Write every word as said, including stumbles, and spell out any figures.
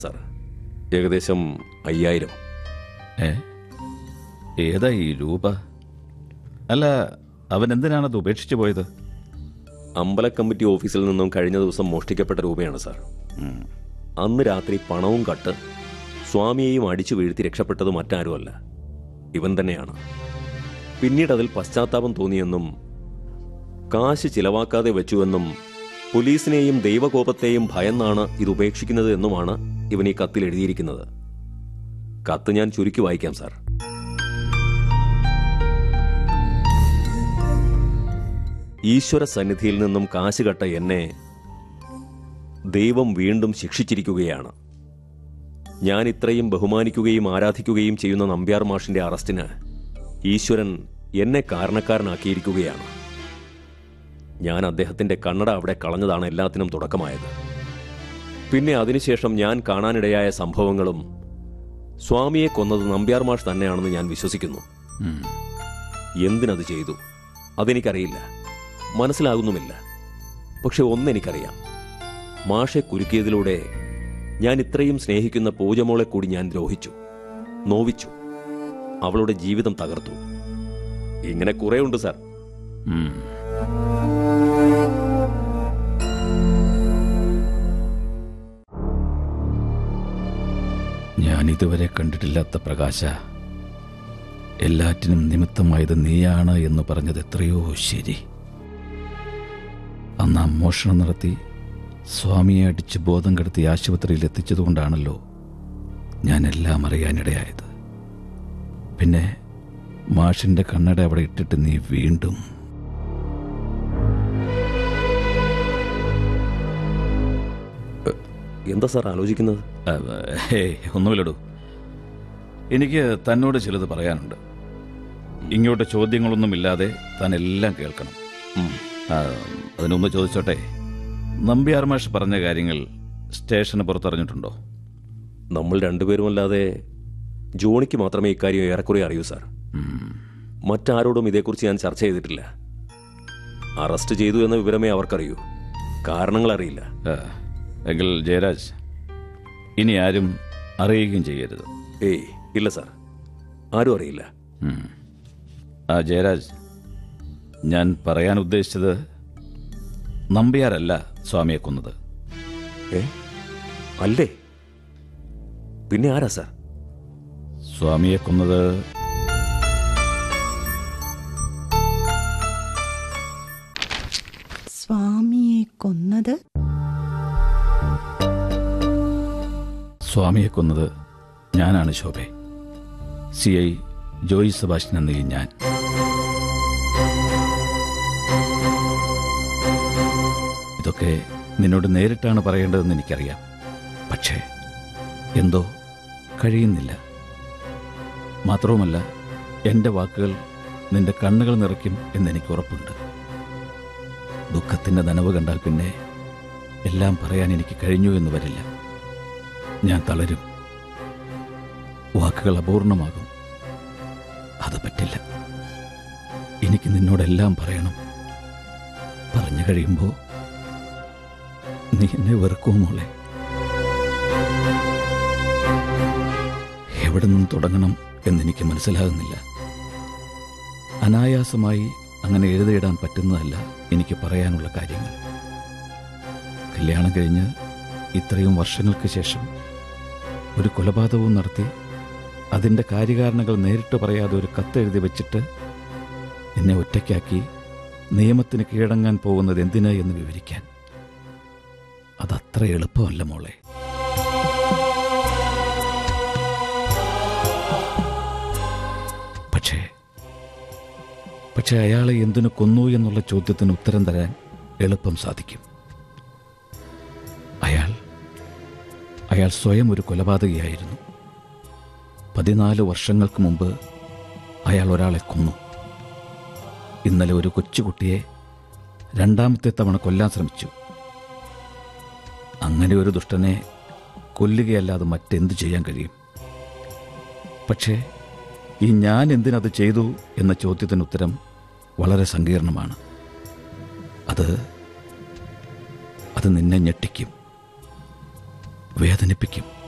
Sir, ഏകദേശം അയ്യായിരം. ഏ ഏതാ ഈ രൂപ? അല്ല, അവൻ എന്തിനാണത് ഉപേക്ഷിച്ചു പോയത്? അമ്പല കമ്മിറ്റി ഓഫീസിൽ നിന്നും കഴിഞ്ഞ ദിവസം മോഷ്ടിക്കപ്പെട്ട രൂപയാണ് സാർ. അന്ന് രാത്രി പണവും കട്ട് സ്വാമിയെയും അടിച്ചു വീഴ്ത്തി രക്ഷപ്പെട്ടത് മറ്റാരുമല്ല, ഇവൻ തന്നെയാണ്. പിന്നീട് അതിൽ പശ്ചാത്താപം തോന്നിയെന്നും കാശ് ചിലവാക്കാതെ വെച്ചുവെന്നും പോലീസിനെയും ദൈവകോപത്തെയും ഭയന്നാണ് ഇത് ഉപേക്ഷിക്കുന്നത് എന്നുമാണ് ഇവൻ ഈ കത്തിൽ എഴുതിയിരിക്കുന്നത്. കത്ത് ഞാൻ ചുരുക്കി വായിക്കാം സാർ. ഈശ്വര സന്നിധിയിൽ നിന്നും കാശ് കട്ട എന്നെ ദൈവം വീണ്ടും ശിക്ഷിച്ചിരിക്കുകയാണ്. ഞാൻ ഇത്രയും ബഹുമാനിക്കുകയും ആരാധിക്കുകയും ചെയ്യുന്ന നമ്പ്യാർ മാഷിന്റെ അറസ്റ്റിന് ഈശ്വരൻ എന്നെ കാരണക്കാരനാക്കിയിരിക്കുകയാണ്. ഞാൻ അദ്ദേഹത്തിന്റെ കണ്ണട അവിടെ കളഞ്ഞതാണ് എല്ലാത്തിനും തുടക്കമായത്. പിന്നെ അതിനുശേഷം ഞാൻ കാണാനിടയായ സംഭവങ്ങളും സ്വാമിയെ കൊന്നത് നമ്പ്യാർ മാഷ് തന്നെയാണെന്ന് ഞാൻ വിശ്വസിക്കുന്നു. എന്തിനത് ചെയ്തു അതെനിക്കറിയില്ല, മനസ്സിലാകുന്നുമില്ല. പക്ഷെ ഒന്നെനിക്കറിയാം, മാഷെ കുരുക്കിയതിലൂടെ ഞാൻ ഇത്രയും സ്നേഹിക്കുന്ന പൂജമോളെ കൂടി ഞാൻ ദ്രോഹിച്ചു, നോവിച്ചു, അവളുടെ ജീവിതം തകർത്തു. ഇങ്ങനെ കുറെ ഉണ്ട് സാർ. ഞാൻ ഇതുവരെ കണ്ടിട്ടില്ലാത്ത പ്രകാശ, എല്ലാറ്റിനും നിമിത്തമായത് നീയാണ് എന്ന് പറഞ്ഞത് എത്രയോ ശരി. അന്ന് ആ മോഷണം നടത്തി സ്വാമിയെ അടിച്ച് ബോധം കെടുത്തി ആശുപത്രിയിൽ എത്തിച്ചതുകൊണ്ടാണല്ലോ ഞാൻ എല്ലാം അറിയാനിടയായത്. പിന്നെ മാഷിന്റെ കണ്ണട അവിടെ ഇട്ടിട്ട് നീ വീണ്ടും... എന്താ സാർ ആലോചിക്കുന്നത്? ഏയ് ഒന്നുമില്ലടൂ, എനിക്ക് തന്നോട് ചിലത് പറയാനുണ്ട്. ഇങ്ങോട്ട് ചോദ്യങ്ങളൊന്നുമില്ലാതെ താൻ എല്ലാം കേൾക്കണം. അതിനൊന്ന് ചോദിച്ചോട്ടെ, നമ്പ്യാർ മാഷ് പറഞ്ഞ കാര്യങ്ങൾ സ്റ്റേഷന് പുറത്തറിഞ്ഞിട്ടുണ്ടോ? നമ്മൾ രണ്ടുപേരുമല്ലാതെ ജോണിക്ക് മാത്രമേ ഇക്കാര്യം ഏറെക്കുറെ അറിയൂ സാർ. മറ്റാരോടും ഇതേക്കുറിച്ച് ഞാൻ ചർച്ച ചെയ്തിട്ടില്ല. അറസ്റ്റ് ചെയ്തു എന്ന വിവരമേ അവർക്കറിയൂ, കാരണങ്ങൾ അറിയില്ല. എങ്കിൽ ജയരാജ്, ഇനി ആരും അറിയുകയും ചെയ്യരുത്. ഏയ് ഇല്ല സാർ, ആരും അറിയില്ല. ആ ജയരാജ്, ഞാൻ പറയാൻ ഉദ്ദേശിച്ചത് നമ്പ്യാരല്ല സ്വാമിയെ കൊന്നത്. ഏ അല്ലേ? പിന്നെ ആരാ സാർ? സ്വാമിയെ കൊന്നത് സ്വാമിയെ കൊന്നത് സ്വാമിയെ കൊന്നത് ഞാനാണ് ശോഭെ. സി ഐ ജോയി സെബാസ്റ്റ്യൻ എന്ന ഞാൻ. ഇതൊക്കെ നിന്നോട് നേരിട്ടാണ് പറയേണ്ടതെന്ന് എനിക്കറിയാം. പക്ഷേ എന്തോ കഴിയുന്നില്ല. മാത്രവുമല്ല, എന്റെ വാക്കുകൾ നിന്റെ കണ്ണുകൾ നിറയ്ക്കും എന്നെനിക്ക് ഉറപ്പുണ്ട്. ദുഃഖത്തിന്റെ നനവ് കണ്ടാൽ പിന്നെ എല്ലാം പറയാൻ എനിക്ക് കഴിഞ്ഞു എന്ന് വരില്ല. ഞാൻ തളരും, വാക്കുകൾ അപൂർണമാകും. അത് പറ്റില്ല. എനിക്ക് നിന്നോടെല്ലാം പറയണം. പറഞ്ഞു കഴിയുമ്പോ നീ എന്നെ വെറുക്കുമോ മോളെ? എവിടെ നിന്ന് തുടങ്ങണം എന്നെനിക്ക് മനസ്സിലാകുന്നില്ല. അനായാസമായി അങ്ങനെ എഴുതിയിടാൻ പറ്റുന്നതല്ല എനിക്ക് പറയാനുള്ള കാര്യങ്ങൾ. കല്യാണം കഴിഞ്ഞ് ഇത്രയും വർഷങ്ങൾക്ക് ശേഷം ഒരു കൊലപാതകവും നടത്തി അതിൻ്റെ കാര്യകാരണങ്ങൾ നേരിട്ട് പറയാതെ ഒരു കത്തെഴുതി വെച്ചിട്ട് എന്നെ ഒറ്റയ്ക്കാക്കി നിയമത്തിന് കീഴടങ്ങാൻ പോകുന്നത് എന്തിനാ എന്ന് വിവരിക്കാൻ അതത്ര എളുപ്പമല്ല മോളെ. പക്ഷേ പക്ഷെ അയാളെ എന്തിനു കൊന്നു എന്നുള്ള ചോദ്യത്തിന് ഉത്തരം തരാൻ എളുപ്പം സാധിക്കും. അയാൾ അയാൾ സ്വയം ഒരു കൊലപാതകയായിരുന്നു. പതിനാല് വർഷങ്ങൾക്ക് മുമ്പ് അയാൾ ഒരാളെ കൊന്നു. ഇന്നലെ ഒരു കൊച്ചുകുട്ടിയെ രണ്ടാമത്തെ തവണ കൊല്ലാൻ ശ്രമിച്ചു. അങ്ങനെ ഒരു ദുഷ്ടനെ കൊല്ലുകയല്ലാതെ മറ്റെന്തു ചെയ്യാൻ കഴിയും? പക്ഷേ ഈ ഞാൻ എന്തിനത് ചെയ്തു എന്ന ചോദ്യത്തിന് ഉത്തരം വളരെ സങ്കീർണമാണ്. അത് അത് നിന്നെ ഞെട്ടിക്കും, വേദനിപ്പിക്കും.